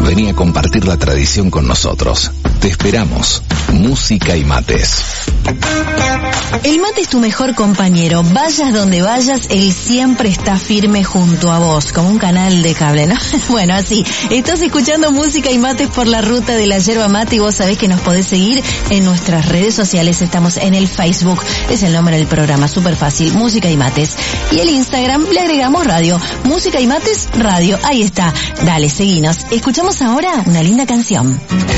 Vení a compartir la tradición con nosotros. Te esperamos. Música y mates. El mate es tu mejor compañero. Vayas donde vayas, él siempre está firme junto a vos, como un canal de cable, ¿no? Bueno, así. Estás escuchando Música y Mates por la ruta de la yerba mate y vos sabés que nos podés seguir en nuestras redes sociales. Estamos en el Facebook, es el nombre del programa, súper fácil, Música y Mates. Y el Instagram le agregamos radio, Música y Mates Radio. Ahí está. Dale, seguinos. Escuchamos ahora una linda canción.